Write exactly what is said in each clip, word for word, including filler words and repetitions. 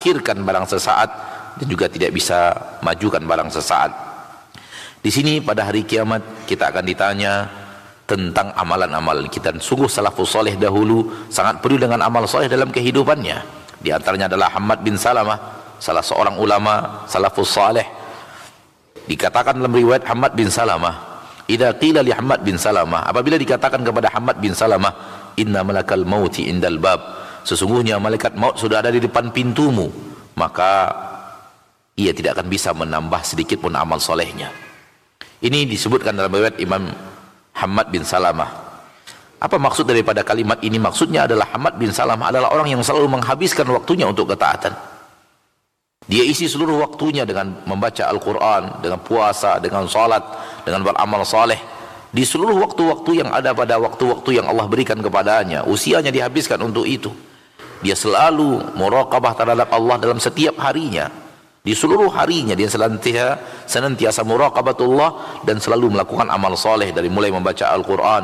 akhirkan barang sesaat dan juga tidak bisa majukan barang sesaat. Di sini pada hari kiamat kita akan ditanya tentang amalan-amalan kita. Dan sungguh salafus saleh dahulu sangat peduli dengan amal saleh dalam kehidupannya. Di antaranya adalah Hammad bin Salamah, salah seorang ulama salafus saleh. Dikatakan dalam riwayat Hammad bin Salamah, idza qila li Hammad bin Salamah, apabila dikatakan kepada Hammad bin Salamah, inna malakal mauti indal bab, sesungguhnya malaikat maut sudah ada di depan pintumu, maka ia tidak akan bisa menambah sedikit pun amal solehnya. Ini disebutkan dalam riwayat Imam Hammad bin Salamah. Apa maksud daripada kalimat ini? Maksudnya adalah Hammad bin Salamah adalah orang yang selalu menghabiskan waktunya untuk ketaatan. Dia isi seluruh waktunya dengan membaca Al-Quran, dengan puasa, dengan salat, dengan beramal saleh. Di seluruh waktu-waktu yang ada pada waktu-waktu yang Allah berikan kepadanya, usianya dihabiskan untuk itu. Dia selalu muraqabah terhadap Allah dalam setiap harinya. Di seluruh harinya dia senantiasa senantiasa muraqabatullah dan selalu melakukan amal saleh, dari mulai membaca Al-Quran,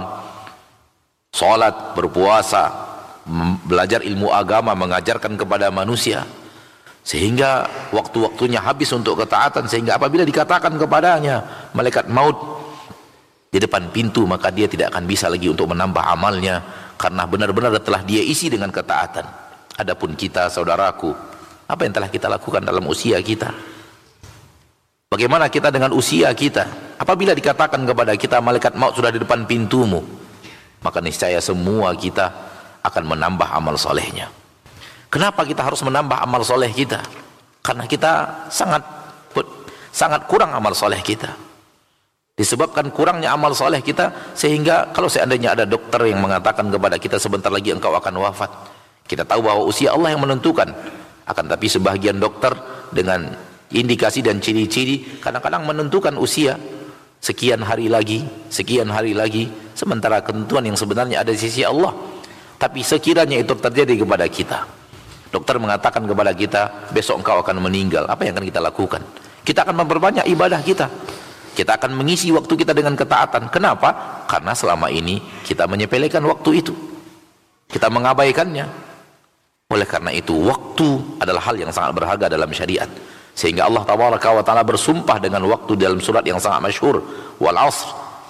salat, berpuasa, belajar ilmu agama, mengajarkan kepada manusia, sehingga waktu-waktunya habis untuk ketaatan. Sehingga apabila dikatakan kepadanya malaikat maut di depan pintu, maka dia tidak akan bisa lagi untuk menambah amalnya, karena benar-benar telah dia isi dengan ketaatan. Adapun kita, saudaraku, apa yang telah kita lakukan dalam usia kita? Bagaimana kita dengan usia kita? Apabila dikatakan kepada kita malaikat maut sudah di depan pintumu, maka niscaya semua kita akan menambah amal solehnya. Kenapa kita harus menambah amal soleh kita? Karena kita sangat sangat kurang amal soleh kita. Disebabkan kurangnya amal soleh kita, sehingga kalau seandainya ada dokter yang mengatakan kepada kita sebentar lagi engkau akan wafat, kita tahu bahwa usia Allah yang menentukan. Akan tapi sebagian dokter dengan indikasi dan ciri-ciri kadang-kadang menentukan usia sekian hari lagi, sekian hari lagi, sementara ketentuan yang sebenarnya ada di sisi Allah. Tapi sekiranya itu terjadi kepada kita, dokter mengatakan kepada kita besok engkau akan meninggal, apa yang akan kita lakukan? Kita akan memperbanyak ibadah kita, kita akan mengisi waktu kita dengan ketaatan. Kenapa? Karena selama ini kita menyepelekan waktu itu, kita mengabaikannya. Oleh karena itu, waktu adalah hal yang sangat berharga dalam syariat, sehingga Allah tabaraka wa taala bersumpah dengan waktu dalam surat yang sangat masyhur, wal asr,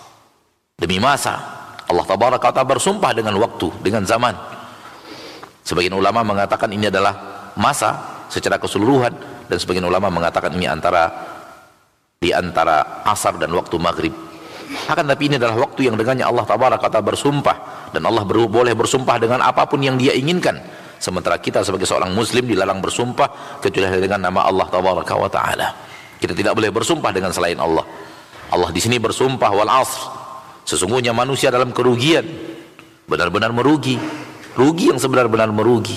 demi masa. Allah tabaraka wa taala bersumpah dengan waktu, dengan zaman. Sebagian ulama mengatakan ini adalah masa secara keseluruhan, dan sebagian ulama mengatakan ini antara di antara asar dan waktu maghrib. Akan tapi ini adalah waktu yang dengannya Allah tabaraka wa taala bersumpah, dan Allah ber boleh bersumpah dengan apapun yang dia inginkan. Sementara kita sebagai seorang muslim dilarang bersumpah kecuali dengan nama Allah tabaraka wa taala. Kita tidak boleh bersumpah dengan selain Allah. Allah di sini bersumpah wal asr, sesungguhnya manusia dalam kerugian, benar-benar merugi, rugi yang sebenar-benar merugi.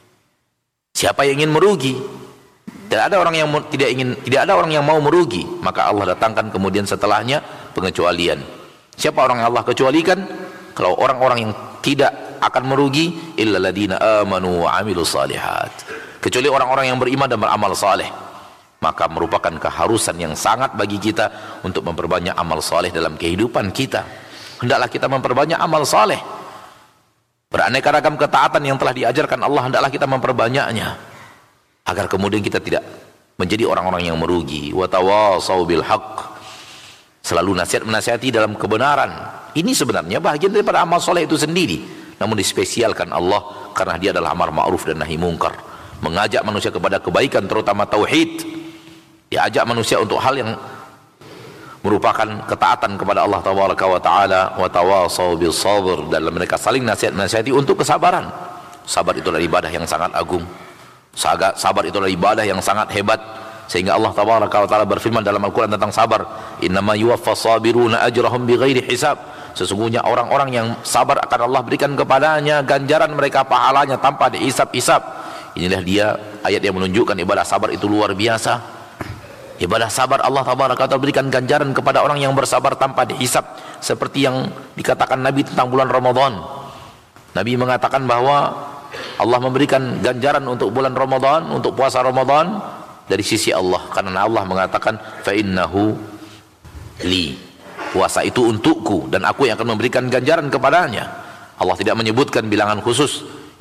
Siapa yang ingin merugi? Tidak ada orang yang tidak ingin, tidak ada orang yang mau merugi, maka Allah datangkan kemudian setelahnya pengecualian. Siapa orang yang Allah kecualikan? Kalau orang-orang yang tidak akan merugi, illa ladina amanu wa amilus salihat, kecuali orang-orang yang beriman dan beramal saleh. Maka merupakan keharusan yang sangat bagi kita untuk memperbanyak amal saleh dalam kehidupan kita. Hendaklah kita memperbanyak amal saleh, beraneka ragam ketaatan yang telah diajarkan Allah, hendaklah kita memperbanyaknya, agar kemudian kita tidak menjadi orang-orang yang merugi. Wa tawasau bil haqq, selalu nasihat menasihati dalam kebenaran. Ini sebenarnya bahagian daripada amal soleh itu sendiri, namun dispesialkan Allah karena dia adalah amar ma'ruf dan nahi mungkar, mengajak manusia kepada kebaikan, terutama tauhid. Diajak manusia untuk hal yang merupakan ketaatan kepada Allah tabaraka wa taala. Wa tawasau bis sabr, dalam mereka saling nasihat menasihati untuk kesabaran. Sabar itu adalah ibadah yang sangat agung. Sabar itu adalah ibadah yang sangat hebat, sehingga Allah tabaraka wa taala berfirman dalam Al-Quran tentang sabar, innama yuwaffas sabiruna ajrahum bighairi hisab, sesungguhnya orang-orang yang sabar akan Allah berikan kepadanya ganjaran mereka, pahalanya tanpa dihisab-hisab. Inilah dia ayat yang menunjukkan ibadah sabar itu luar biasa. Ibadah sabar Allah tabaraka wa taala berikan ganjaran kepada orang yang bersabar tanpa dihisab, seperti yang dikatakan Nabi tentang bulan Ramadan. Nabi mengatakan bahwa Allah memberikan ganjaran untuk bulan Ramadan, untuk puasa Ramadan, dari sisi Allah, karena Allah mengatakan fa innahu li, puasa itu untukku dan aku yang akan memberikan ganjaran kepadanya. Allah tidak menyebutkan bilangan khusus,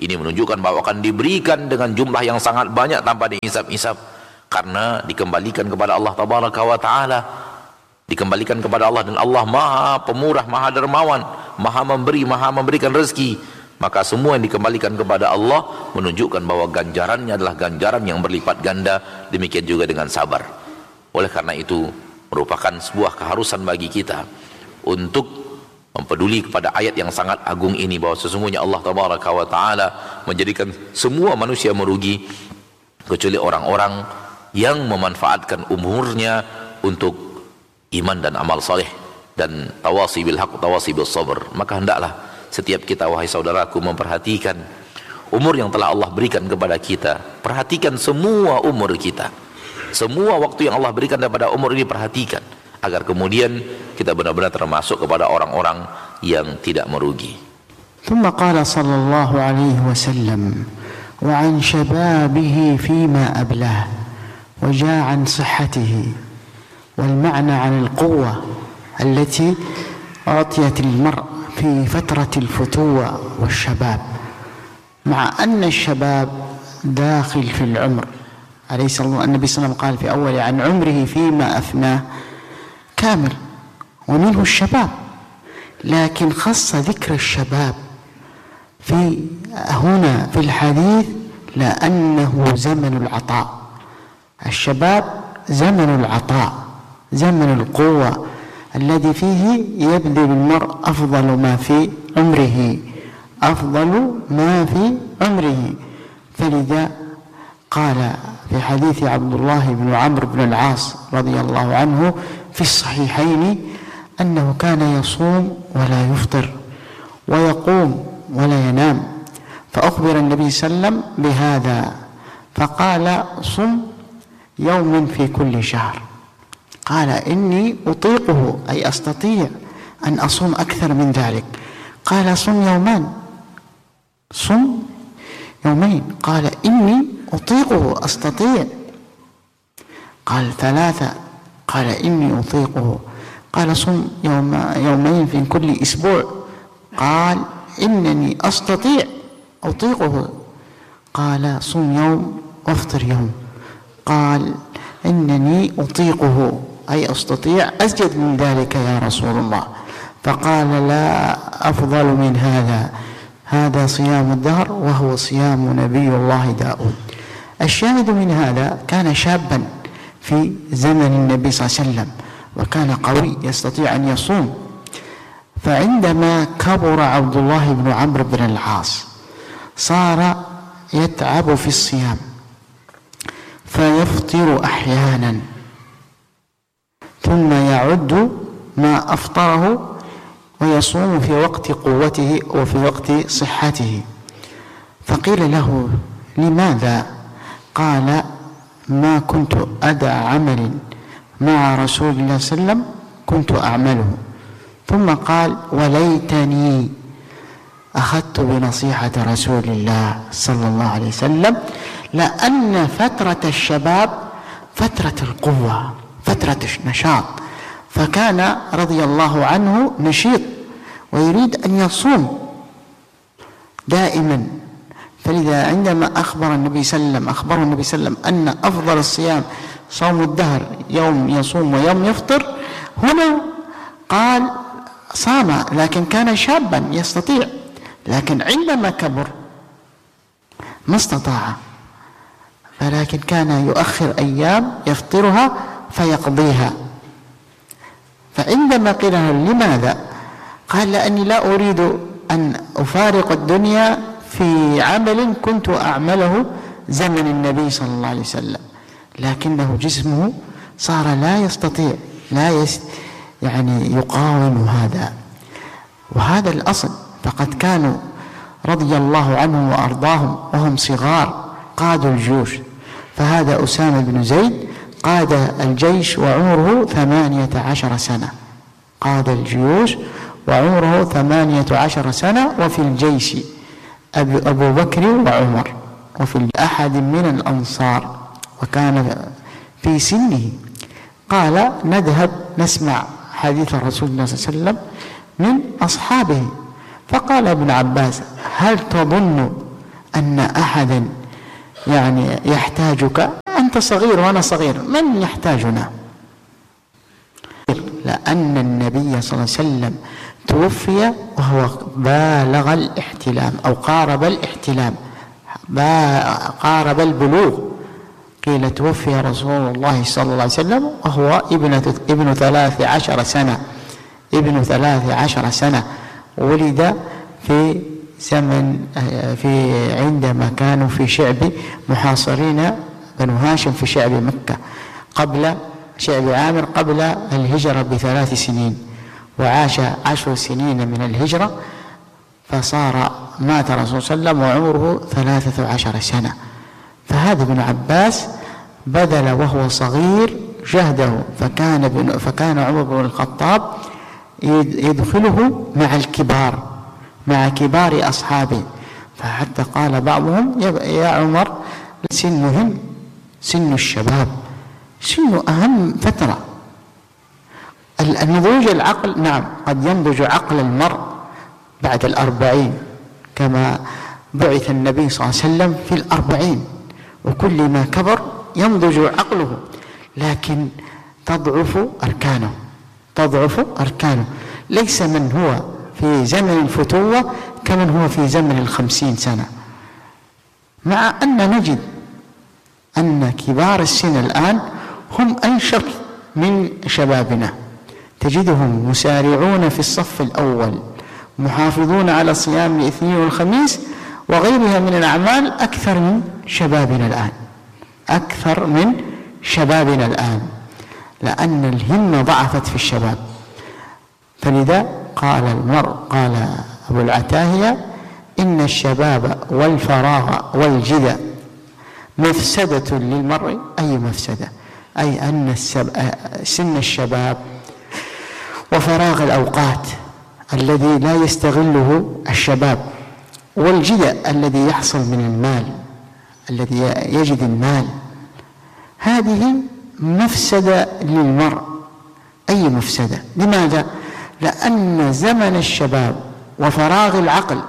Ini menunjukkan bahwa akan diberikan dengan jumlah yang sangat banyak tanpa dihisap-hisap, karena dikembalikan kepada Allah Tabaraka wa Ta'ala, dikembalikan kepada Allah, dan Allah Maha Pemurah, Maha Dermawan, Maha Memberi, Maha Memberikan rezeki. Maka semua yang dikembalikan kepada Allah menunjukkan bahwa ganjarannya adalah ganjaran yang berlipat ganda. Demikian juga dengan sabar. Oleh karena itu merupakan sebuah keharusan bagi kita untuk mempeduli kepada ayat yang sangat agung ini, bahwa sesungguhnya Allah Tabaraka wa Ta'ala menjadikan semua manusia merugi kecuali orang-orang yang memanfaatkan umurnya untuk iman dan amal saleh dan tawasi bil haq, tawasi bil sabr. Maka hendaklah setiap kita, wahai saudaraku, memperhatikan umur yang telah Allah berikan kepada kita. Perhatikan semua umur kita, semua waktu yang Allah berikan kepada umur ini perhatikan, agar kemudian kita benar-benar termasuk kepada orang-orang yang tidak merugi. ثم قال صلى الله عليه وسلم وعن شبابه فيما أبلاه وجاء عن صحته، والمعنى عن القوة التي أعطيت المرء في فترة الفتوة والشباب، مع أن الشباب داخل في العمر. أليس النبي صلى الله عليه وسلم قال في أول عن عمره فيما أفناه كامل ومنه الشباب، لكن خص ذكر الشباب في هنا في الحديث لأنه زمن العطاء. الشباب زمن العطاء، زمن القوة الذي فيه يبذل المرء أفضل ما في عمره، أفضل ما في عمره. فلذا قال في حديث عبد الله بن عمرو بن العاص رضي الله عنه في الصحيحين أنه كان يصوم ولا يفطر ويقوم ولا ينام، فأخبر النبي صلى الله عليه وسلم بهذا فقال صم يوم في كل شهر. قال إني أطيقه، أي أستطيع أن أصوم أكثر من ذلك. قال صم يومان، صم يومين. قال إني أطيقه، أستطيع. قال ثلاثة، قال إني أطيقه. قال صم يوم يومين في كل أسبوع. قال إنني أستطيع، أطيقه. قال صم يوم وافطر يوم. قال إنني أطيقه، أي أستطيع أزيد من ذلك يا رسول الله. فقال لا أفضل من هذا، هذا صيام الدهر وهو صيام نبي الله داود. الشاهد من هذا كان شابا في زمن النبي صلى الله عليه وسلم، وكان قوي يستطيع أن يصوم. فعندما كبر عبد الله بن عمرو بن العاص صار يتعب في الصيام فيفطر أحيانا ثم يعد ما أفطره ويصوم في وقت قوته وفي وقت صحته. فقيل له لماذا؟ قال ما كنت أدع عمل مع رسول الله صلى الله عليه وسلم كنت أعمله. ثم قال وليتني أخذت بنصيحة رسول الله صلى الله عليه وسلم، لأن فترة الشباب فترة القوة، فترة النشاط، فكان رضي الله عنه نشيط ويريد أن يصوم دائما. فلذا عندما أخبر النبي صلى الله عليه وسلم أخبره النبي صلى الله عليه وسلم أن أفضل الصيام صوم الدهر، يوم يصوم ويوم يفطر، هنا قال صام، لكن كان شابا يستطيع، لكن عندما كبر ما استطاع، فلكن كان يؤخر أيام يفطرها فيقضيها. فعندما قيل له لماذا؟ قال لأني لا أريد أن أفارق الدنيا في عمل كنت أعمله زمن النبي صلى الله عليه وسلم، لكنه جسمه صار لا يستطيع، لا يس يعني يقاوم هذا. وهذا الأصل، فقد كانوا رضي الله عنهم وأرضاهم وهم صغار قادوا الجيوش. فهذا أسامة بن زيد قاد الجيش وعمره ثمانية عشر سنة، قاد الجيوش وعمره ثمانية عشر سنة. وفي الجيش أبو بكر وعمر، وفي أحد من الأنصار، وكان في سنه. قال نذهب نسمع حديث رسول الله صلى الله عليه وسلم من أصحابه. فقال ابن عباس هل تظن أن أحدا يعني يحتاجك، أنت صغير وأنا صغير، من يحتاجنا؟ لأن النبي صلى الله عليه وسلم توفي وهو بالغ الاحتلام أو قارب الاحتلام، قارب البلوغ. قيل توفي رسول الله صلى الله عليه وسلم وهو ابنة ابن ثلاث عشر سنة ابن ثلاث عشر سنة ولد في زمن في عندما كانوا في شعب محاصرين بنو هاشم في شعب مكة قبل شعب عامر قبل الهجرة بثلاث سنين، وعاش عشر سنين من الهجرة، فصار مات رسول صلى الله عليه وسلم وعمره ثلاثة عشر سنة. فهذا ابن عباس بذل وهو صغير جهده، فكان ابن فكان عمر بن الخطاب يدخله مع الكبار مع كبار أصحابه، فحتى قال بعضهم يا عمر سنهم سن الشباب، سن أهم فترة. النضوج العقل نعم قد ينضج عقل المرء بعد الأربعين، كما بعث النبي صلى الله عليه وسلم في الأربعين، وكل ما كبر ينضج عقله، لكن تضعف أركانه تضعف أركانه ليس من هو في زمن الفتوة كمن هو في زمن الخمسين سنة، مع أن نجد أن كبار السن الآن هم أنشط من شبابنا، تجدهم مسارعون في الصف الأول، محافظون على صيام الاثنين والخميس وغيرها من الأعمال أكثر من شبابنا الآن أكثر من شبابنا الآن لأن الهمة ضعفت في الشباب. فلذا قال المرء قال أبو العتاهية إن الشباب والفراغ والجدة مفسدة للمرء. أي مفسدة؟ أي أن سن الشباب وفراغ الأوقات الذي لا يستغله الشباب، والجدة الذي يحصل من المال الذي يجد المال، هذه مفسدة للمرء. أي مفسدة؟ لماذا؟ لأن زمن الشباب وفراغ العقل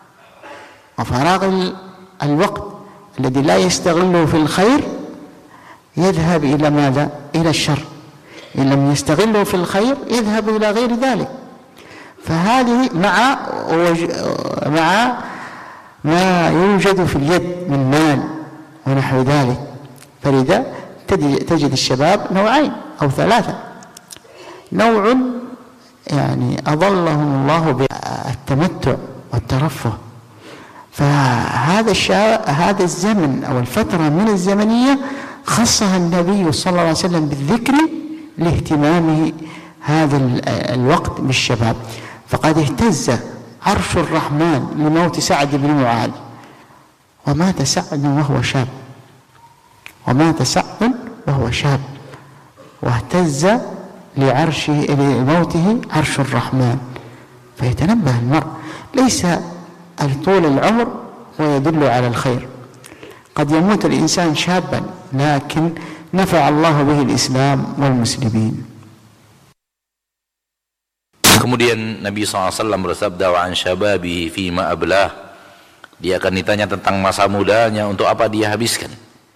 وفراغ الوقت الذي لا يستغله في الخير يذهب إلى ماذا؟ إلى الشر. إن لم يستغله في الخير يذهب إلى غير ذلك. فهذه مع مع ما يوجد في اليد من مال ونحو ذلك. فلذا تجد الشباب نوعين أو ثلاثة. نوع يعني أضلهم الله بالتمتع والترفه، فهذا الشا... هذا الزمن أو الفترة من الزمنية خصها النبي صلى الله عليه وسلم بالذكر لاهتمامه هذا الوقت بالشباب. فقد اهتز عرش الرحمن لموت سعد بن معاذ، ومات سعد وهو شاب ومات سعد وهو شاب واهتز لعرشه لموته عرش الرحمن. فيتنبه المرء، ليس طول العمر ويدل على الخير. قد يموت الإنسان شابا لكن نفع الله به الإسلام والمسلمين. Kemudian Nabi shallallahu alaihi wasallam bersabda, wa an syababihi fima ablah. Dia akan ditanya tentang masa mudanya, untuk apa dia habiskan.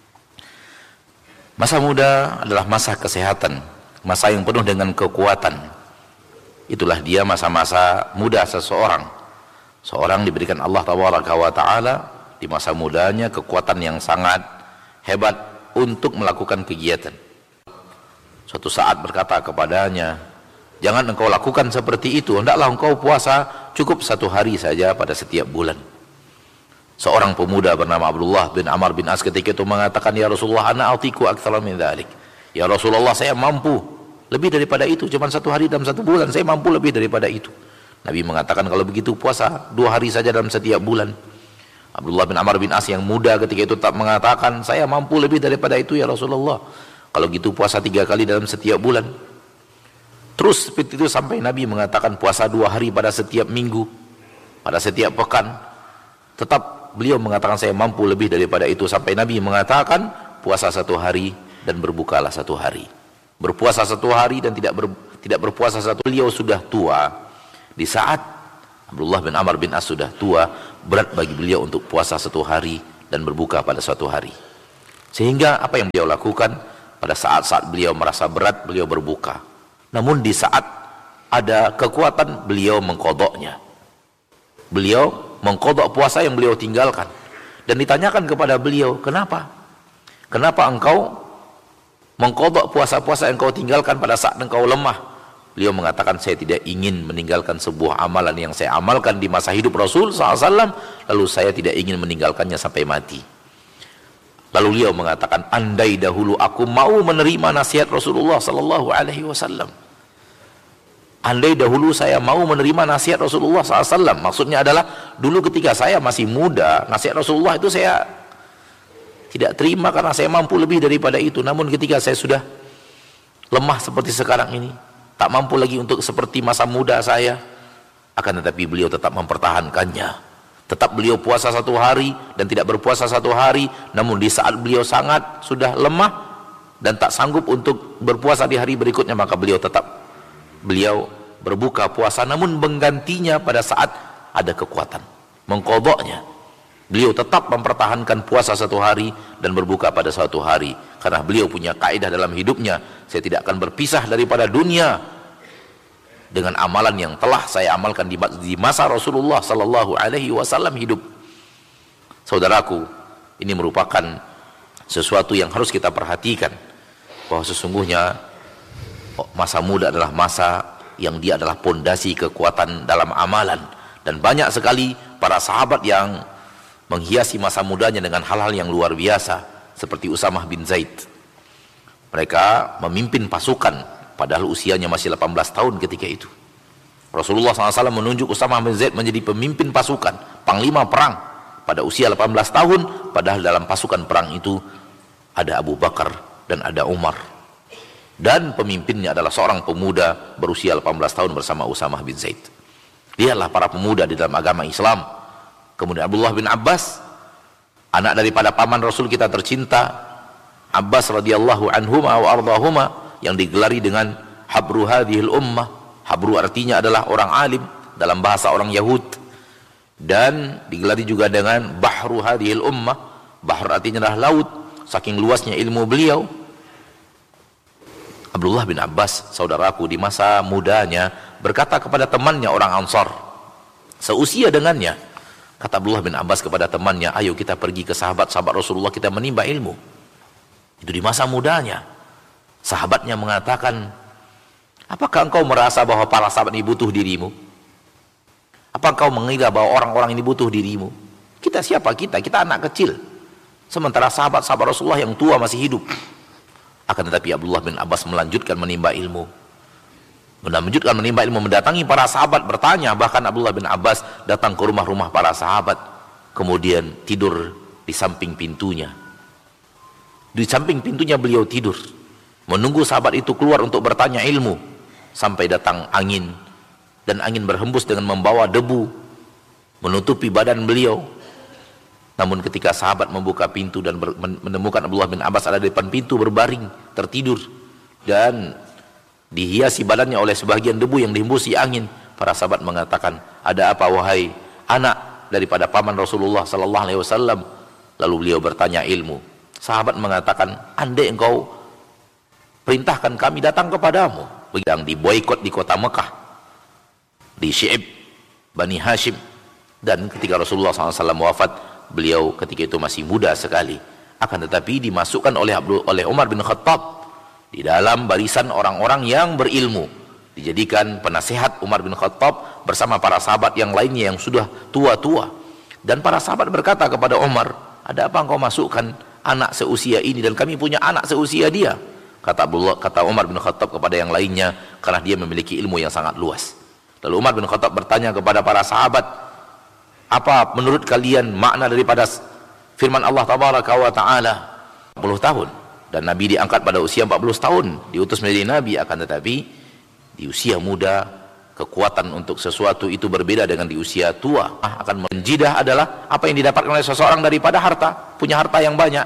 Masa muda adalah masa kesehatan, masa yang penuh dengan kekuatan. Itulah dia masa-masa muda seseorang. Seorang diberikan Allah tabaraka wa ta'ala di masa mudanya kekuatan yang sangat hebat untuk melakukan kegiatan. Suatu saat berkata kepadanya, jangan engkau lakukan seperti itu, hendaklah engkau puasa cukup satu hari saja pada setiap bulan. Seorang pemuda bernama Abdullah bin Amr bin As ketika itu mengatakan, ya Rasulullah, ana atiku aktsara min dzalik. Ya Rasulullah, saya mampu lebih daripada itu, cuma satu hari dalam satu bulan, saya mampu lebih daripada itu. Nabi mengatakan, kalau begitu puasa dua hari saja dalam setiap bulan. Abdullah bin Amr bin As yang muda ketika itu tak mengatakan, saya mampu lebih daripada itu ya Rasulullah, kalau gitu puasa tiga kali dalam setiap bulan. Terus seperti itu sampai Nabi mengatakan puasa dua hari pada setiap minggu, pada setiap pekan. Tetap beliau mengatakan saya mampu lebih daripada itu, sampai Nabi mengatakan puasa satu hari dan berbukalah satu hari. Berpuasa satu hari dan tidak ber, tidak berpuasa satu, beliau sudah tua di saat Abdullah bin Amr bin As sudah tua, berat bagi beliau untuk puasa satu hari dan berbuka pada suatu hari. Sehingga apa yang beliau lakukan pada saat-saat beliau merasa berat, beliau berbuka. Namun di saat ada kekuatan, beliau mengkodoknya. Beliau mengkodok puasa yang beliau tinggalkan. Dan ditanyakan kepada beliau, kenapa? Kenapa engkau mengkodok puasa-puasa yang kau tinggalkan pada saat engkau lemah? Beliau mengatakan, saya tidak ingin meninggalkan sebuah amalan yang saya amalkan di masa hidup Rasul shallallahu alaihi wasallam, lalu saya tidak ingin meninggalkannya sampai mati. Lalu beliau mengatakan, andai dahulu aku mau menerima nasihat Rasulullah sallallahu alaihi wasallam. Andai dahulu saya mau menerima nasihat Rasulullah shallallahu alaihi wasallam. Maksudnya adalah, dulu ketika saya masih muda, nasihat Rasulullah itu saya tidak terima karena saya mampu lebih daripada itu. Namun ketika saya sudah lemah seperti sekarang ini, tak mampu lagi untuk seperti masa muda saya, akan tetapi beliau tetap mempertahankannya. Tetap beliau puasa satu hari dan tidak berpuasa satu hari. Namun di saat beliau sangat sudah lemah dan tak sanggup untuk berpuasa di hari berikutnya, maka beliau tetap beliau berbuka puasa, namun menggantinya pada saat ada kekuatan, mengkodoknya. Beliau tetap mempertahankan puasa satu hari dan berbuka pada suatu hari, karena beliau punya kaidah dalam hidupnya, saya tidak akan berpisah daripada dunia dengan amalan yang telah saya amalkan di, di masa Rasulullah sallallahu alaihi wasallam hidup. Saudaraku, ini merupakan sesuatu yang harus kita perhatikan, bahwa sesungguhnya masa muda adalah masa yang dia adalah pondasi kekuatan dalam amalan. Dan banyak sekali para sahabat yang menghiasi masa mudanya dengan hal-hal yang luar biasa, seperti Usamah bin Zaid. Mereka memimpin pasukan padahal usianya masih delapan belas tahun ketika itu. Rasulullah shallallahu alaihi wasallam menunjuk Usamah bin Zaid menjadi pemimpin pasukan, panglima perang pada usia delapan belas tahun, padahal dalam pasukan perang itu ada Abu Bakar dan ada Umar, dan pemimpinnya adalah seorang pemuda berusia delapan belas tahun bersama Usamah bin Zaid. Dialah para pemuda di dalam agama Islam. Kemudian Abdullah bin Abbas, anak daripada paman Rasul kita tercinta Abbas radhiyallahu anhuma wa ardahuma, yang digelari dengan habru hadhil ummah. Habru artinya adalah orang alim dalam bahasa orang Yahud, dan digelari juga dengan bahru hadhil ummah. Bahr artinya adalah laut, saking luasnya ilmu beliau. Abdullah bin Abbas, saudaraku, di masa mudanya berkata kepada temannya orang Ansar seusia dengannya. Kata Abdullah bin Abbas kepada temannya, ayo kita pergi ke sahabat-sahabat Rasulullah, kita menimba ilmu. Itu di masa mudanya. Sahabatnya mengatakan, apakah engkau merasa bahwa para sahabat ini butuh dirimu? Apa engkau mengira bahwa orang-orang ini butuh dirimu? Kita siapa kita? Kita anak kecil. Sementara sahabat-sahabat Rasulullah yang tua masih hidup. Akan tetapi Abdullah bin Abbas melanjutkan menimba ilmu. Melanjutkan menimba ilmu, mendatangi para sahabat, bertanya. Bahkan Abdullah bin Abbas datang ke rumah-rumah para sahabat, kemudian tidur di samping pintunya. Di samping pintunya beliau tidur, menunggu sahabat itu keluar untuk bertanya ilmu, sampai datang angin, dan angin berhembus dengan membawa debu menutupi badan beliau. Namun ketika sahabat membuka pintu dan menemukan Abdullah bin Abbas ada di depan pintu berbaring tertidur dan dihiasi badannya oleh sebagian debu yang dihembusi angin, para sahabat mengatakan, ada apa wahai anak daripada paman Rasulullah sallallahu alaihi wasallam? Lalu beliau bertanya ilmu. Sahabat mengatakan, andai engkau perintahkan kami datang kepadamu. Yang diboikot di kota Mekah, di Syi'ib Bani Hashim. Dan ketika Rasulullah sallallahu alaihi wasallam wafat, beliau ketika itu masih muda sekali, akan tetapi dimasukkan oleh oleh Umar bin Khattab di dalam barisan orang-orang yang berilmu, dijadikan penasehat Umar bin Khattab bersama para sahabat yang lainnya yang sudah tua-tua. Dan para sahabat berkata kepada Umar, ada apa engkau masukkan anak seusia ini, dan kami punya anak seusia dia? Kata Abdullah, kata Umar bin Khattab kepada yang lainnya, karena dia memiliki ilmu yang sangat luas. Lalu Umar bin Khattab bertanya kepada para sahabat, apa menurut kalian makna daripada firman Allah tabaraka wa taala empat puluh tahun? Dan Nabi diangkat pada usia empat puluh tahun, diutus menjadi Nabi. Akan tetapi di usia muda, kekuatan untuk sesuatu itu berbeda dengan di usia tua. Akan menjidah adalah apa yang didapatkan oleh seseorang daripada harta. Punya harta yang banyak,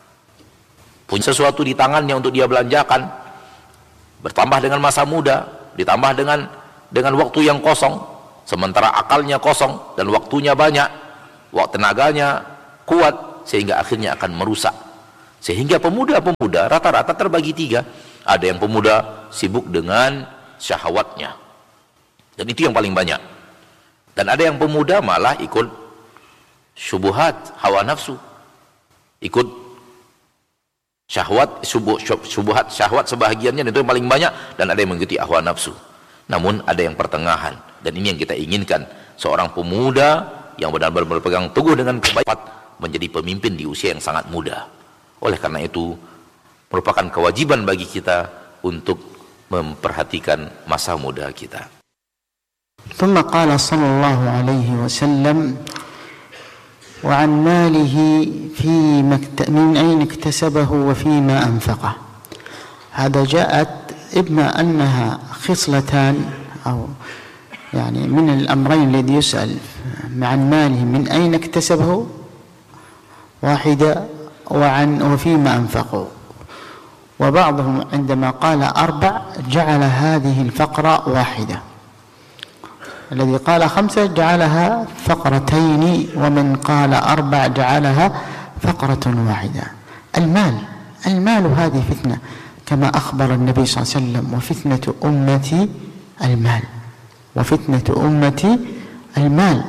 punya sesuatu di tangannya untuk dia belanjakan, bertambah dengan masa muda, ditambah dengan dengan waktu yang kosong, sementara akalnya kosong dan waktunya banyak, waktu tenaganya kuat, sehingga akhirnya akan merusak. Sehingga pemuda-pemuda rata-rata terbagi tiga. Ada yang pemuda sibuk dengan syahwatnya, dan itu yang paling banyak. Dan ada yang pemuda malah ikut syubuhat, hawa nafsu, ikut syahwat, subuh, syubuhat, syahwat sebahagiannya, dan itu yang paling banyak. Dan ada yang mengikuti hawa nafsu. Namun ada yang pertengahan, dan ini yang kita inginkan. Seorang pemuda yang benar-benar berpegang teguh dengan kebaikan menjadi pemimpin di usia yang sangat muda. Oleh karena itu merupakan kewajiban bagi kita untuk memperhatikan masa muda kita. ثم قال صلى الله عليه وسلم وعن ماله فيما من أين اكتسبه وفيما أنفقه. هذا جاءت إما أنها خصلتان أو يعني من الأمرين الذي يسأل عن ماله من أين اكتسبه واحدة وعن وفيما أنفقه. وبعضهم عندما قال أربع جعل هذه الفقرة واحدة، الذي قال خمسة جعلها فقرتين، ومن قال أربع جعلها فقرة واحدة. المال المال هذه فتنة كما أخبر النبي صلى الله عليه وسلم، وفتنة أمتي المال، وفتنة أمتي المال.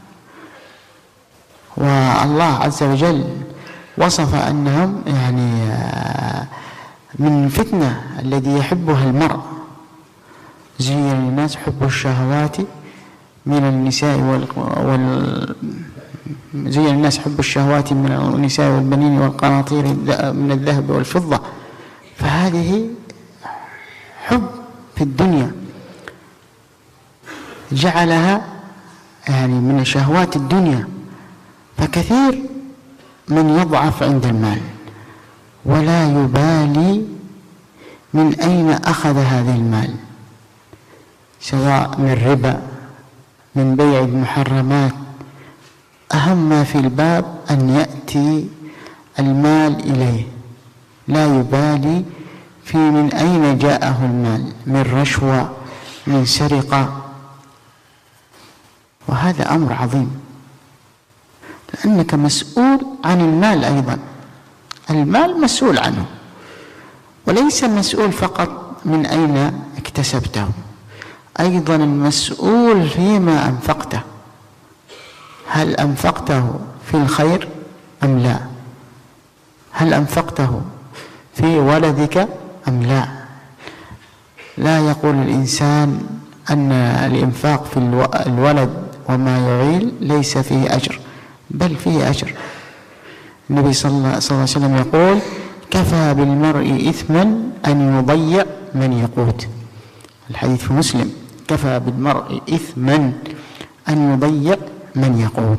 والله عز وجل وصف أنهم يعني من فتنة الذي يحبها المرء. زين الناس حب الشهوات من النساء وال, وال... زين الناس حب الشهوات من النساء والبنين والقناطير من الذهب والفضة. فهذه حب في الدنيا جعلها يعني من شهوات الدنيا. فكثير من يضعف عند المال ولا يبالي من أين أخذ هذا المال، سواء من ربا، من بيع المحرمات. أهم ما في الباب أن يأتي المال إليه، لا يبالي في من أين جاءه المال، من رشوة، من سرقة. وهذا أمر عظيم، لأنك مسؤول عن المال أيضا. المال مسؤول عنه، وليس مسؤول فقط من أين اكتسبته، أيضا المسؤول فيما أنفقته. هل أنفقته في الخير أم لا؟ هل أنفقته في ولدك أم لا؟ لا يقول الإنسان أن الإنفاق في الولد وما يعيل ليس فيه أجر، بل فيه أجر. النبي صلى الله عليه وسلم يقول كفى بالمرء إثما أن يضيع من يقوت. الحديث في مسلم، كفى بالمرء إثما أن يضيع من يقوت.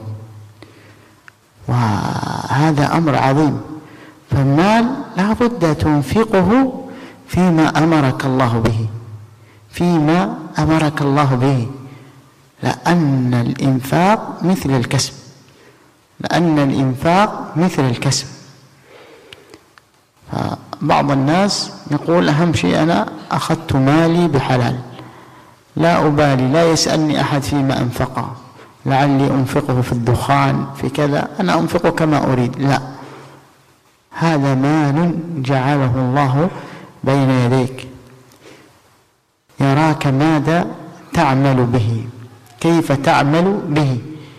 وهذا أمر عظيم. فالمال لا بد تنفقه فيما أمرك الله به، فيما أمرك الله به، لأن الإنفاق مثل الكسب، لأن الإنفاق مثل الكسب. بعض الناس يقول أهم شيء أنا أخذت مالي بحلال، لا أبالي، لا يسألني أحد فيما أنفقه، لعلي أنفقه في الدخان في كذا، أنا أنفقه كما أريد. لا، هذا مال جعله الله بين يديك، يراك ماذا تعمل به، كيف تعمل به.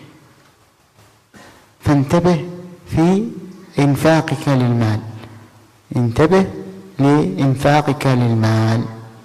فانتبه في إنفاقك للمال، انتبه لإنفاقك للمال.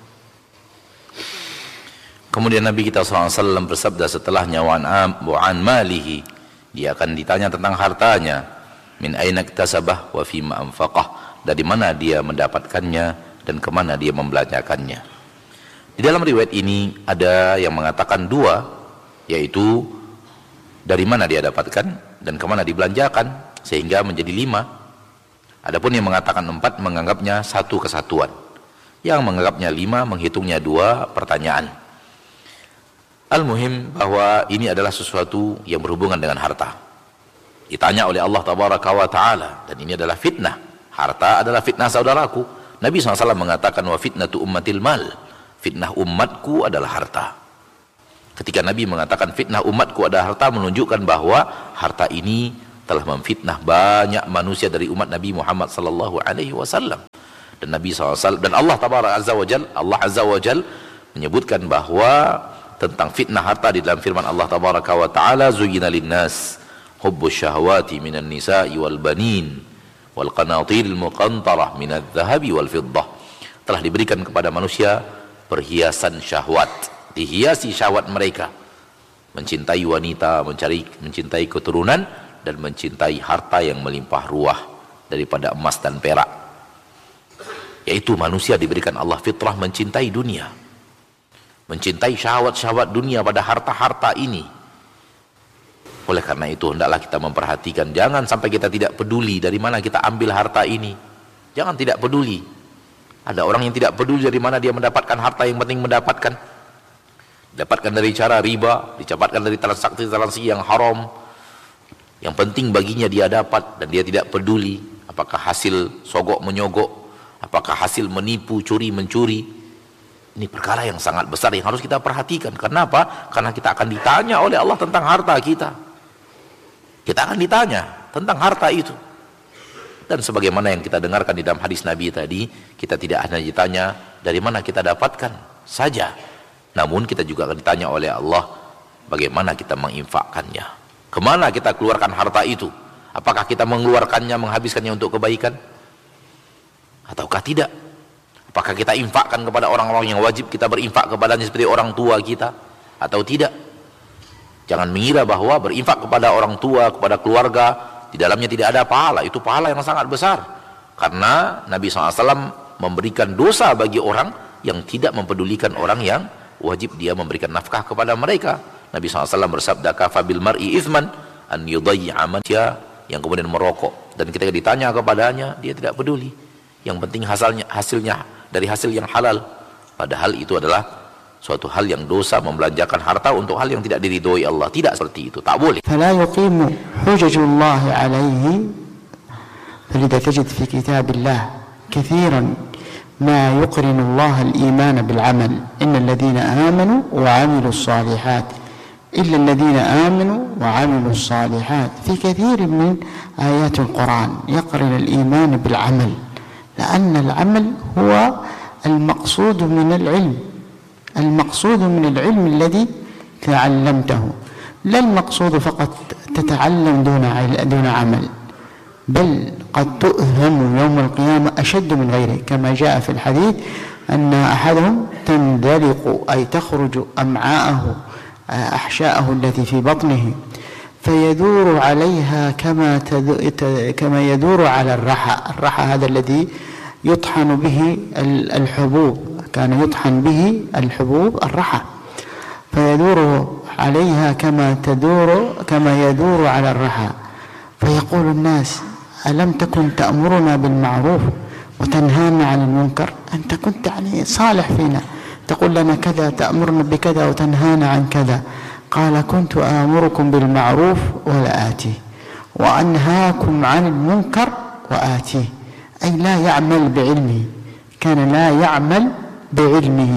Kemudian Nabi kita shallallahu alaihi wasallam bersabda setelahnya, wa'an malihi, dia akan ditanya tentang hartanya, min aina iktasabah wa fima anfaqah, dari mana dia mendapatkannya dan kemana dia membelanjakannya. Di dalam riwayat ini ada yang mengatakan dua, yaitu dari mana dia dapatkan dan kemana dibelanjakan, sehingga menjadi lima. Adapun yang mengatakan empat menganggapnya satu kesatuan, yang menganggapnya lima menghitungnya dua pertanyaan. Al-muhim bahwa ini adalah sesuatu yang berhubungan dengan harta. Ditanya oleh Allah Tabaraka wa Ta'ala, dan ini adalah fitnah. Harta adalah fitnah saudaraku. Nabi shallallahu alaihi wasallam mengatakan wa fitnatu ummatil mal, fitnah umatku adalah harta. Ketika Nabi mengatakan fitnah umatku adalah harta, menunjukkan bahwa harta ini telah memfitnah banyak manusia dari umat Nabi Muhammad sallallahu alaihi wasallam. Dan Nabi sallallahu alaihi wasallam dan Allah tabaraka azza wajal, Allah azza wajal menyebutkan bahwa tentang fitnah harta di dalam firman Allah tabaraka wa taala, zuyyina linnas hubbus syahawati minan nisa'i wal banin wal qanatiril muqantarah minadh dhahabi wal fiddah. Telah diberikan kepada manusia perhiasan syahwat, dihiasi syahwat mereka, mencintai wanita, mencari mencintai keturunan, dan mencintai harta yang melimpah ruah daripada emas dan perak. Yaitu manusia diberikan Allah fitrah mencintai dunia, mencintai syahwat-syahwat dunia pada harta-harta ini. Oleh karena itu hendaklah kita memperhatikan, jangan sampai kita tidak peduli dari mana kita ambil harta ini. Jangan tidak peduli. Ada orang yang tidak peduli dari mana dia mendapatkan harta, yang penting mendapatkan. Dapatkan dari cara riba, didapatkan dari transaksi-transaksi yang haram. Yang penting baginya dia dapat, dan dia tidak peduli apakah hasil sogok menyogok, apakah hasil menipu, curi mencuri. Ini perkara yang sangat besar yang harus kita perhatikan. Kenapa? Karena kita akan ditanya oleh Allah tentang harta kita. Kita akan ditanya tentang harta itu. Dan sebagaimana yang kita dengarkan di dalam hadis Nabi tadi, kita tidak hanya ditanya dari mana kita dapatkan saja, namun kita juga akan ditanya oleh Allah bagaimana kita menginfakkannya, kemana kita keluarkan harta itu. Apakah kita mengeluarkannya, menghabiskannya untuk kebaikan, ataukah tidak? Apakah kita infakkan kepada orang-orang yang wajib kita berinfak kepadanya seperti orang tua kita, atau tidak? Jangan mengira bahwa berinfak kepada orang tua, kepada keluarga, di dalamnya tidak ada pahala. Itu pahala yang sangat besar. Karena Nabi shallallahu alaihi wasallam memberikan dosa bagi orang yang tidak mempedulikan orang yang wajib dia memberikan nafkah kepada mereka. Nabi shallallahu alaihi wasallam bersabda, kafa bil mar'i ithman an yudayyi'a man yang kemudian merokok. Dan ketika ditanya kepadanya, dia tidak peduli. Yang penting hasilnya, hasilnya dari hasil yang halal. Padahal itu adalah suatu hal yang dosa, membelanjakan harta untuk hal yang tidak diridhoi Allah. Tidak seperti itu, tak boleh. فلا يقيم حجج الله عليه. فلذا تجد في كتاب الله كثيرا ما يقرن الله الإيمان بالعمل. إن الذين آمنوا وعملوا الصالحات إلا الذين آمنوا وعملوا الصالحات. في كثير من آيات القرآن يقرن الإيمان بالعمل، لأن العمل هو المقصود من العلم، المقصود من العلم الذي تعلمته، لا المقصود فقط تتعلم دون دون عمل، بل قد تؤهم يوم القيامة أشد من غيره، كما جاء في الحديث أن أحدهم تندلق أي تخرج أمعاءه أحشاءه التي في بطنه فيدور عليها كما كما يدور على الرحى. الرحى هذا الذي يطحن به الحبوب، كان يطحن به الحبوب الرحى، فيدور عليها كما تدور كما يدور على الرحى. فيقول الناس ألم تكن تأمرنا بالمعروف وتنهانا عن المنكر؟ أنت كنت يعني صالح فينا، تقول لنا كذا، تأمرنا بكذا وتنهانا عن كذا. قال كنت آمركم بالمعروف ولا آتيه وأنهاكم عن المنكر وآتيه. أي لا يعمل بعلمه، كان لا يعمل بعلمه.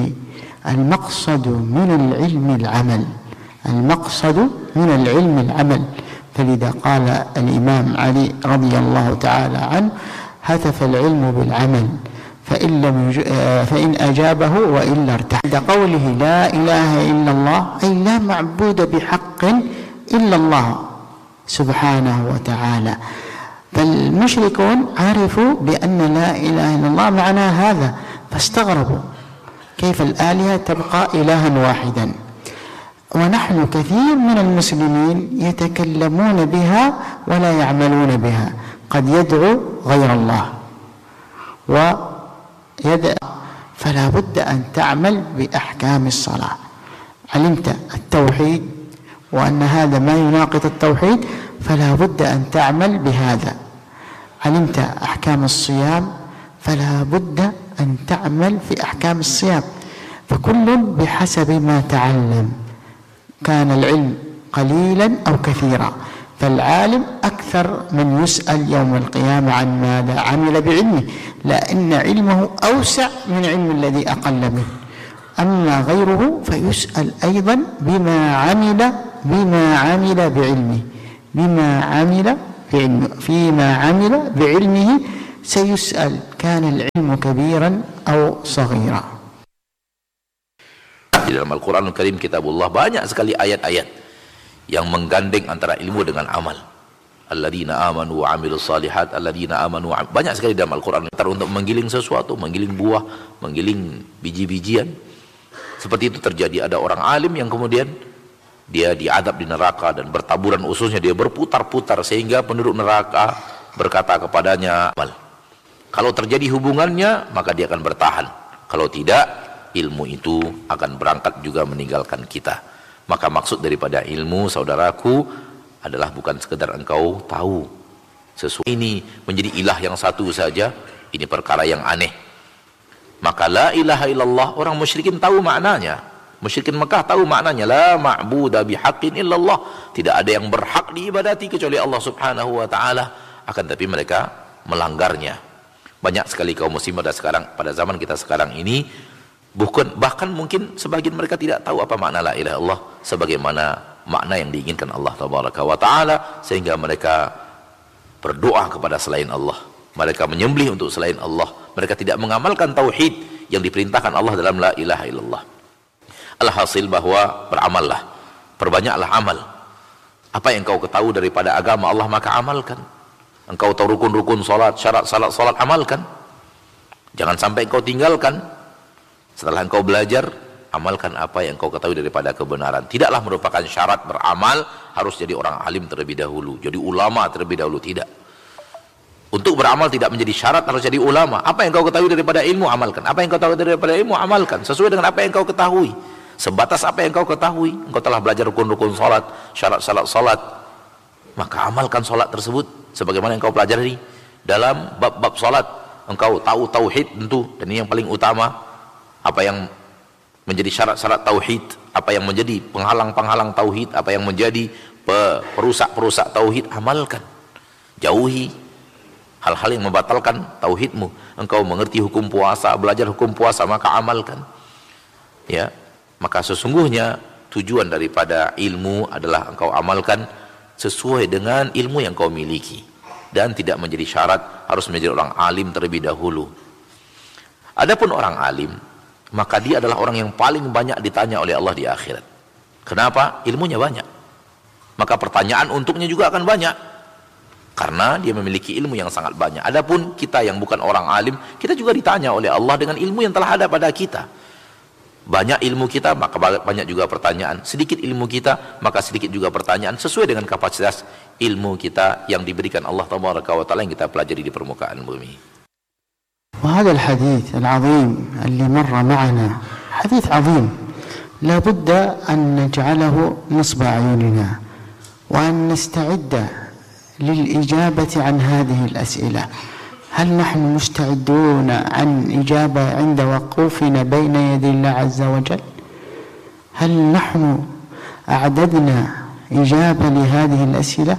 المقصد من العلم العمل، المقصد من العلم العمل. فلذا قال الإمام علي رضي الله تعالى عنه هتف العلم بالعمل فإن, لم يج... فإن أجابه وإلا ارتاح. عند قوله لا إله إلا الله أي لا معبود بحق إلا الله سبحانه وتعالى. فالمشركون عرفوا بأن لا إله إلا الله معنى هذا، فاستغربوا كيف الآلهة تبقى إلها واحدا. ونحن كثير من المسلمين يتكلمون بها ولا يعملون بها، قد يدعو غير الله ويدعو، فلا بد أن تعمل بأحكام الصلاة. علمت التوحيد وأن هذا ما يناقض التوحيد، فلا بد أن تعمل بهذا. علمت أحكام الصيام، فلا بد أن تعمل في أحكام الصيام. فكل بحسب ما تعلم، كان العلم قليلا أو كثيرا. فالعالم أكثر من يسأل يوم القيامة عن ماذا عمل بعلمه، لأن علمه أوسع من علم الذي أقل منه. أما غيره فيسأل أيضا بما عمل بما عمل بعلمه بما عمل بعلمه فيما عمل بعلمه سيسأل كان العلم كبيرا أو صغيرا. Di dalam Al-Quranul Karim Kitabullah banyak sekali ayat-ayat yang menggandeng antara ilmu dengan amal. Alladzina amanu wa amilus salihat, alladzina amanu wa banyak sekali dalam Al-Quran untuk menggiling sesuatu, menggiling buah, menggiling biji-bijian. Seperti itu terjadi, ada orang alim yang kemudian dia diadab di neraka dan bertaburan ususnya, dia berputar-putar sehingga penduduk neraka berkata kepadanya amal. Kalau terjadi hubungannya maka dia akan bertahan, kalau tidak ilmu itu akan berangkat juga meninggalkan kita. Maka maksud daripada ilmu, saudaraku, adalah bukan sekedar engkau tahu sesuatu ini menjadi ilah yang satu saja, ini perkara yang aneh. Maka la ilaha illallah, orang musyrikin tahu maknanya, musyrikin Mekah tahu maknanya, la ma'buda bihaqqin illallah, tidak ada yang berhak diibadati kecuali Allah subhanahu wa ta'ala, akan tapi mereka melanggarnya. Banyak sekali kaum muslim pada sekarang, pada zaman kita sekarang ini, bukan, bahkan mungkin sebagian mereka tidak tahu apa makna la ilaha illallah sebagaimana makna yang diinginkan Allah tabaraka wa ta'ala, sehingga mereka berdoa kepada selain Allah, mereka menyembelih untuk selain Allah, mereka tidak mengamalkan tauhid yang diperintahkan Allah dalam la ilaha illallah. Alhasil bahwa beramallah, perbanyaklah amal. Apa yang kau ketahui daripada agama Allah maka amalkan. Engkau tahu rukun-rukun salat, syarat salat salat, amalkan. Jangan sampai engkau tinggalkan. Setelah engkau belajar, amalkan apa yang kau ketahui daripada kebenaran. Tidaklah merupakan syarat beramal harus jadi orang alim terlebih dahulu, jadi ulama terlebih dahulu, tidak. Untuk beramal tidak menjadi syarat harus jadi ulama. Apa yang kau ketahui daripada ilmu, amalkan. Apa yang kau ketahui daripada ilmu, amalkan sesuai dengan apa yang kau ketahui. Sebatas apa yang kau ketahui. Engkau telah belajar rukun-rukun salat, syarat salat salat, maka amalkan salat tersebut sebagaimana yang kau pelajari dalam bab-bab salat. Engkau tahu tauhid tentu, dan ini yang paling utama. Apa yang menjadi syarat-syarat tauhid, apa yang menjadi penghalang-penghalang tauhid, apa yang menjadi perusak-perusak tauhid, amalkan. Jauhi hal-hal yang membatalkan tauhidmu. Engkau mengerti hukum puasa, belajar hukum puasa, maka amalkan. Ya, maka sesungguhnya tujuan daripada ilmu adalah engkau amalkan sesuai dengan ilmu yang kau miliki, dan tidak menjadi syarat harus menjadi orang alim terlebih dahulu. Adapun orang alim, maka dia adalah orang yang paling banyak ditanya oleh Allah di akhirat. Kenapa? Ilmunya banyak, maka pertanyaan untuknya juga akan banyak, karena dia memiliki ilmu yang sangat banyak. Adapun kita yang bukan orang alim, kita juga ditanya oleh Allah dengan ilmu yang telah ada pada kita. Banyak ilmu kita, maka banyak juga pertanyaan. Sedikit ilmu kita, maka sedikit juga pertanyaan, sesuai dengan kapasitas ilmu kita yang diberikan Allah tabaraka wa ta'ala yang kita pelajari di permukaan bumi. وهذا الحديث العظيم اللي مر معنا حديث عظيم لا بد أن نجعله نصب عيوننا وأن نستعد للإجابة عن هذه الأسئلة. هل نحن مستعدون عن إجابة عند وقوفنا بين يدي الله عز وجل؟ هل نحن أعددنا إجابة لهذه الأسئلة؟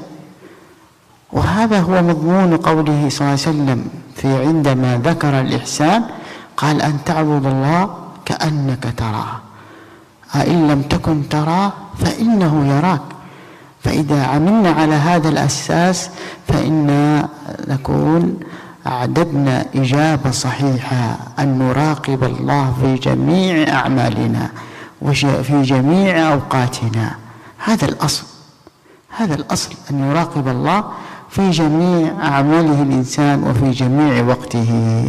وهذا هو مضمون قوله صلى الله عليه وسلم في عندما ذكر الإحسان قال أن تعبد الله كأنك تراه فإن لم تكن تراه فإنه يراك. فإذا عملنا على هذا الأساس فإنا نكون أعددنا إجابة صحيحة أن نراقب الله في جميع أعمالنا وفي جميع أوقاتنا. هذا الأصل هذا الأصل أن يراقب الله في جميع أعماله الإنسان وفي جميع وقته.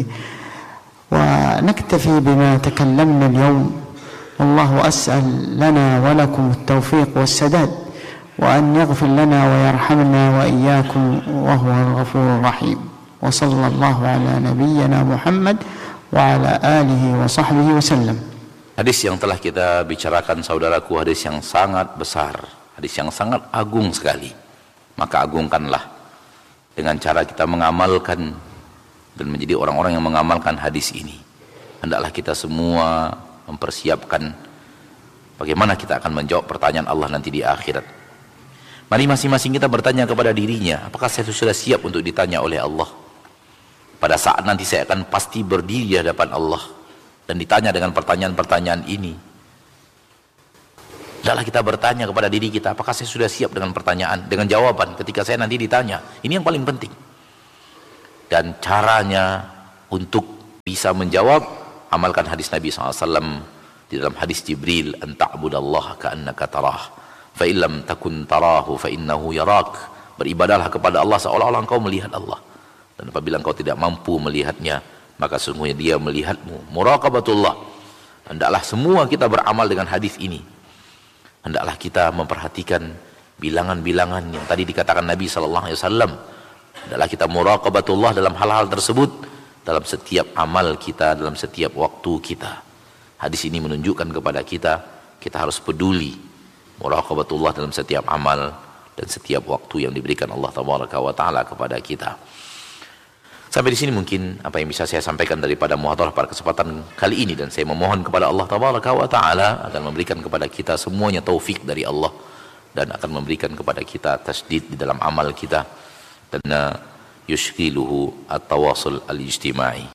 ونكتفي بما تكلمنا اليوم، والله أسأل لنا ولكم التوفيق والسداد، وأن يغفر لنا ويرحمنا وإياكم وهو الغفور الرحيم. وصلى الله على نبينا محمد وعلى آله وصحبه وسلم. Hadis yang telah kita bicarakan saudaraku, hadis yang sangat besar, hadis yang sangat agung sekali. Maka agungkanlah dengan cara kita mengamalkan dan menjadi orang-orang yang mengamalkan hadis ini. Hendaklah kita semua mempersiapkan bagaimana kita akan menjawab pertanyaan Allah nanti di akhirat. Mari masing-masing kita bertanya kepada dirinya, apakah saya sudah siap untuk ditanya oleh Allah? Pada saat nanti saya akan pasti berdiri di hadapan Allah. dan ditanya dengan pertanyaan-pertanyaan ini. Hendaklah kita bertanya kepada diri kita, apakah saya sudah siap dengan pertanyaan, dengan jawaban ketika saya nanti ditanya. Ini yang paling penting. Dan caranya untuk bisa menjawab, amalkan hadis Nabi shallallahu alaihi wasallam di dalam hadis Jibril, an ta'budallaha ka'annaka tarah, fa illam takun tarahu fa innahu yarak. Beribadahlah kepada Allah seolah-olah engkau melihat Allah, dan apabila engkau tidak mampu melihatnya, maka sesungguhnya dia melihatmu. Muraqabatullah. Hendaklah semua kita beramal dengan hadis ini. Hendaklah kita memperhatikan bilangan-bilangan yang tadi dikatakan Nabi sallallahu alaihi wasallam. Hendaklah kita muraqabatullah dalam hal-hal tersebut, dalam setiap amal kita, dalam setiap waktu kita. Hadis ini menunjukkan kepada kita, kita harus peduli muraqabatullah dalam setiap amal dan setiap waktu yang diberikan Allah tabaraka wa taala kepada kita. Sampai di sini mungkin apa yang bisa saya sampaikan daripada muhadharah pada kesempatan kali ini, dan saya memohon kepada Allah tabaraka wa taala akan memberikan kepada kita semuanya taufik dari Allah, dan akan memberikan kepada kita tasdid di dalam amal kita, dan yushkiluhu at-tawasul al-ijtimai.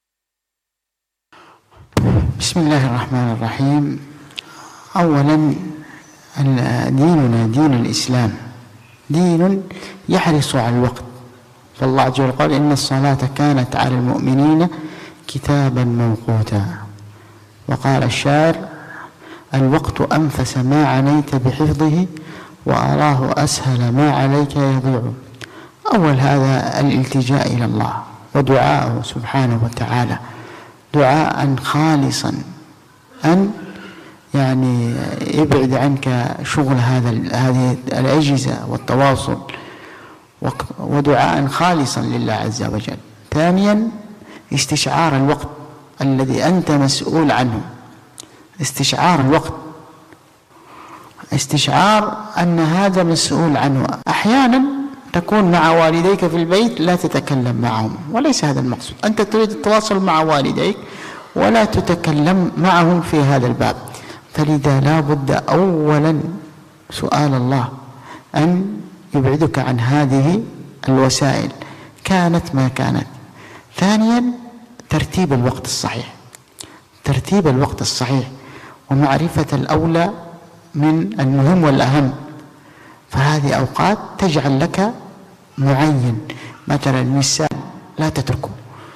Bismillahirrahmanirrahim. Awalan, dinuna dinul Islam دين يحرص على الوقت، فالله عز وجل قال إن الصلاة كانت على المؤمنين كتابا موقوتا. وقال الشاعر الوقت أنفس ما عنيت بحفظه وأراه أسهل ما عليك يضيع. أول هذا الالتجاء إلى الله ودعاءه سبحانه وتعالى دعاء خالصا أن يعني يبعد عنك شغل هذا هذه الأجهزة والتواصل، ودعاء خالصا لله عز وجل. ثانيا استشعار الوقت الذي أنت مسؤول عنه، استشعار الوقت، استشعار أن هذا مسؤول عنه. أحيانا تكون مع والديك في البيت لا تتكلم معهم، وليس هذا المقصود، أنت تريد التواصل مع والديك ولا تتكلم معهم في هذا الباب. فلذا لا بد أولا سؤال الله أن يبعدك عن هذه الوسائل كانت ما كانت. ثانيا ترتيب الوقت الصحيح، ترتيب الوقت الصحيح ومعرفة الأولى من المهم والأهم. فهذه أوقات تجعل لك معين، مثلا المساء لا تتركه،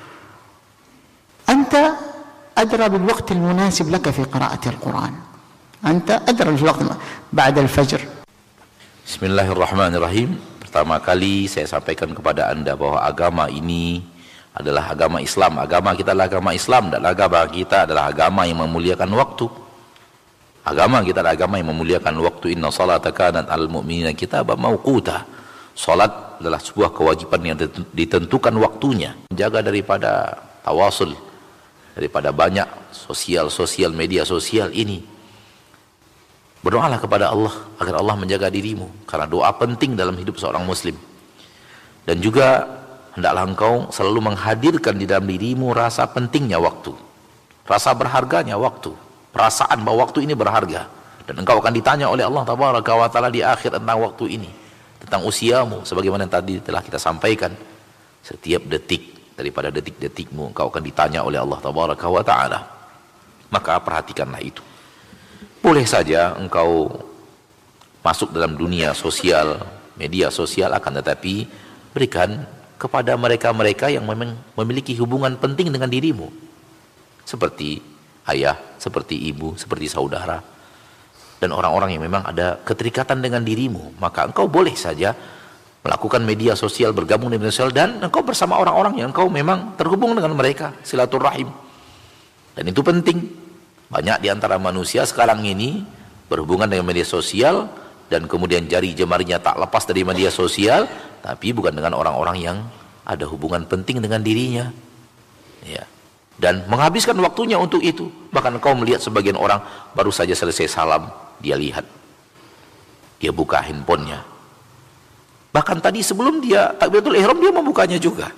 أنت أدرى بالوقت المناسب لك في قراءة القرآن، أنت أدرى بالوقت بعد الفجر. Bismillahirrahmanirrahim. Pertama kali saya sampaikan kepada Anda bahwa agama ini adalah agama Islam. Agama kita adalah agama Islam, dan agama kita adalah agama yang memuliakan waktu. Agama kita adalah agama yang memuliakan waktu. Inna salata kanat al mu'minina kitaban mawquta. Salat adalah sebuah kewajiban yang ditentukan waktunya. Menjaga daripada tawasul, daripada banyak sosial-sosial, media sosial ini. Berdoalah kepada Allah agar Allah menjaga dirimu, karena doa penting dalam hidup seorang muslim. Dan juga hendaklah engkau selalu menghadirkan di dalam dirimu rasa pentingnya waktu, rasa berharganya waktu, perasaan bahwa waktu ini berharga. Dan engkau akan ditanya oleh Allah tabaraka wa taala di akhir tentang waktu ini, tentang usiamu, sebagaimana yang tadi telah kita sampaikan. Setiap detik daripada detik-detikmu engkau akan ditanya oleh Allah tabaraka wa taala. Maka perhatikanlah itu. Boleh saja engkau masuk dalam dunia sosial, media sosial, akan tetapi berikan kepada mereka-mereka yang memang memiliki hubungan penting dengan dirimu, seperti ayah, seperti ibu, seperti saudara, dan orang-orang yang memang ada keterikatan dengan dirimu. Maka engkau boleh saja melakukan media sosial, bergabung di media sosial, dan engkau bersama orang-orang yang engkau memang terhubung dengan mereka, silaturahim. Dan itu penting. Banyak di antara manusia sekarang ini berhubungan dengan media sosial, dan kemudian jari jemarinya tak lepas dari media sosial, tapi bukan dengan orang-orang yang ada hubungan penting dengan dirinya, ya. Dan menghabiskan waktunya untuk itu. Bahkan kau melihat sebagian orang baru saja selesai salam, dia lihat, dia buka handphonenya. Bahkan tadi sebelum dia takbiratul ihram, dia membukanya juga.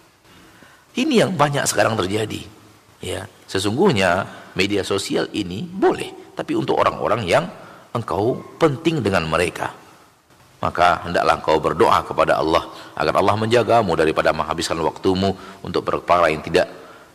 Ini yang banyak sekarang terjadi, ya. Sesungguhnya media sosial ini boleh, tapi untuk orang-orang yang engkau penting dengan mereka. Maka hendaklah engkau berdoa kepada Allah agar Allah menjagamu daripada menghabiskan waktumu untuk perkara yang tidak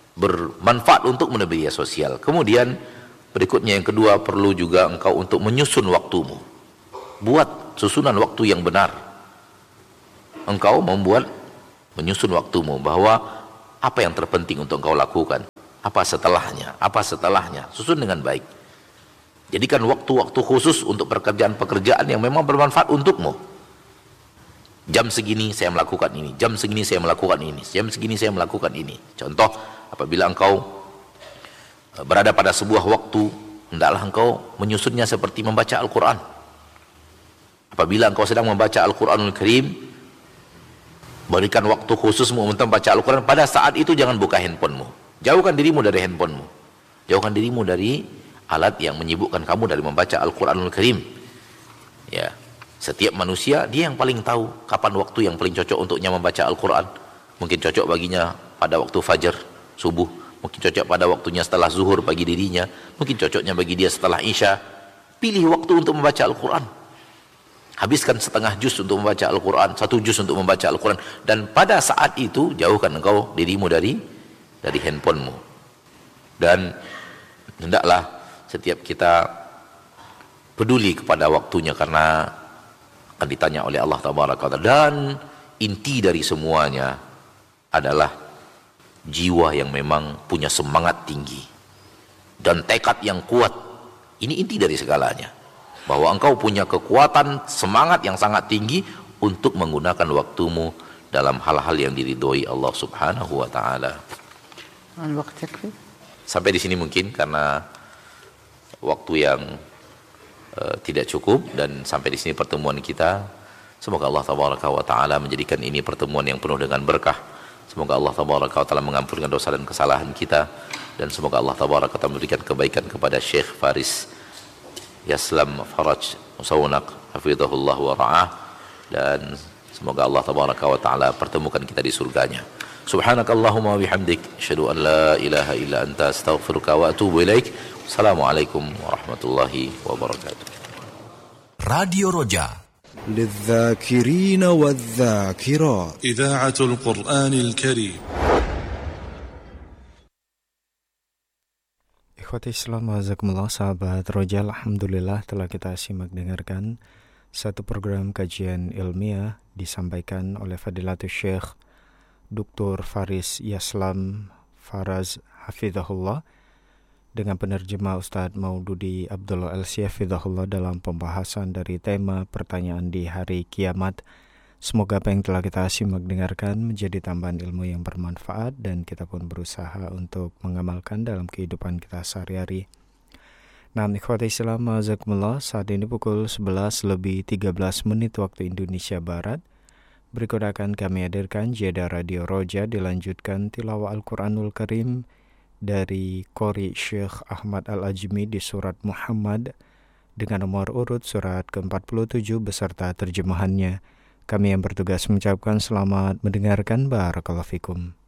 bermanfaat untuk media sosial. Kemudian berikutnya yang kedua, perlu juga engkau untuk menyusun waktumu. Buat susunan waktu yang benar. Engkau membuat menyusun waktumu, bahwa apa yang terpenting untuk engkau lakukan, apa setelahnya, apa setelahnya, susun dengan baik. Jadikan waktu-waktu khusus untuk pekerjaan-pekerjaan yang memang bermanfaat untukmu. Jam segini saya melakukan ini, jam segini saya melakukan ini, jam segini saya melakukan ini. Contoh, apabila engkau berada pada sebuah waktu, hendaklah engkau menyusunnya seperti membaca Al-Quran. Apabila engkau sedang membaca Al-Quranul Karim, berikan waktu khususmu untuk membaca Al-Quran. Pada saat itu jangan buka handphonemu. Jauhkan dirimu dari handphonemu. Jauhkan dirimu dari alat yang menyibukkan kamu dari membaca Al-Quranul Karim. Ya, setiap manusia dia yang paling tahu kapan waktu yang paling cocok untuknya membaca Al-Quran. Mungkin cocok baginya pada waktu fajar, subuh. Mungkin cocok pada waktunya setelah zuhur bagi dirinya. Mungkin cocoknya bagi dia setelah isya. Pilih waktu untuk membaca Al-Quran. Habiskan setengah juz untuk membaca Al-Quran, satu juz untuk membaca Al-Quran. Dan pada saat itu jauhkan engkau dirimu dari dari handphonemu. Dan hendaklah setiap kita peduli kepada waktunya, karena akan ditanya oleh Allah Tabaraka wa Ta'ala. Dan inti dari semuanya adalah jiwa yang memang punya semangat tinggi dan tekad yang kuat. Ini inti dari segalanya, bahwa engkau punya kekuatan, semangat yang sangat tinggi untuk menggunakan waktumu dalam hal-hal yang diridhoi Allah Subhanahu wa Ta'ala. Sampai di sini mungkin karena waktu yang uh, tidak cukup, dan sampai di sini pertemuan kita. Semoga Allah Tabaraka wa Ta'ala menjadikan ini pertemuan yang penuh dengan berkah. Semoga Allah Tabaraka wa Ta'ala mengampunkan dosa dan kesalahan kita, dan semoga Allah Tabaraka wa Ta'ala memberikan kebaikan kepada Syekh Faris Yaslam Faraj Musawnak hafizahullah wa ra'ah, dan semoga Allah Tabaraka wa Ta'ala pertemukan kita di surganya. Subhanakallahumma wa bihamdik, asyhadu an la ilaha illa anta, astaghfiruka wa atubu ilaik. Assalamualaikum warahmatullahi wabarakatuh. Radio Roja للذاكرين والذاكرات إذاعة القرآن الكريم. Ikhwati Islam wazakumullah, sahabat Roja, alhamdulillah telah kita simak dengarkan satu program kajian ilmiah disampaikan oleh Fadilatul Syekh Doktor Faris Yaslam Faraz hafizahullah dengan penerjemah Ustadz Maududi Abdullah Elsi hafizahullah dalam pembahasan dari tema pertanyaan di hari kiamat. Semoga apa yang telah kita simak dengarkan menjadi tambahan ilmu yang bermanfaat, dan kita pun berusaha untuk mengamalkan dalam kehidupan kita sehari-hari. Nah, ikhwati Islam wazakumullah, saat ini pukul sebelas lebih tiga belas menit waktu Indonesia Barat. Berikut akan kami hadirkan jeda Radio Roja, dilanjutkan tilawah Al-Quranul Karim dari Qori Syekh Ahmad Al-Ajmi di surat Muhammad dengan nomor urut surat ke empat puluh tujuh beserta terjemahannya. Kami yang bertugas mengucapkan selamat mendengarkan. Barakallahu fikum.